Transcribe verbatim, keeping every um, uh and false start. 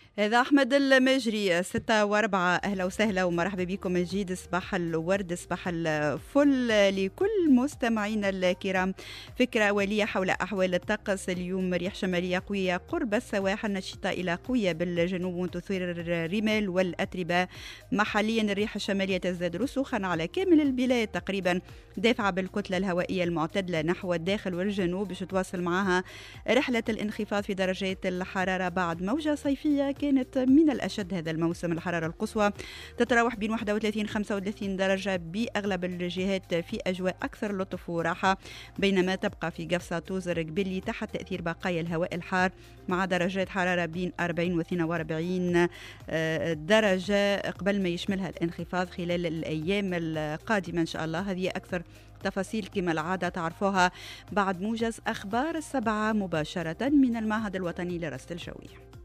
هذا أحمد المجري ستة وأربعة. أهلا وسهلا ومرحبا بكم من جديد. صباح الورد، صباح الفل لكل مستمعينا الكرام. فكرة أولية حول أحوال الطقس اليوم. رياح شمالية قوية قرب السواحل نشطة إلى قوية بالجنوب تثير الرمال والأتربة. محليا الريح الشمالية تزداد رسوخا على كامل البلاد تقريبا، دافعة بالكتلة الهوائية المعتدلة نحو الداخل والجنوب باش تواصل معها رحلة الانخفاض في درجات الحرارة بعد موجة صيفية كانت من الأشد هذا الموسم. الحرارة القصوى تتراوح بين واحد وثلاثين خمسة وثلاثين درجة بأغلب الجهات في أجواء أكثر لطف وراحة، بينما تبقى في قفصة توزر قبلي تحت تأثير بقايا الهواء الحار مع درجات حرارة بين أربعين و اثنين وأربعين درجة قبل ما يشملها الانخفاض خلال الأيام القادمة إن شاء الله. هذه أكثر تفاصيل كما العادة تعرفوها بعد موجز أخبار السبعة مباشرة من المعهد الوطني لرصد الجوي.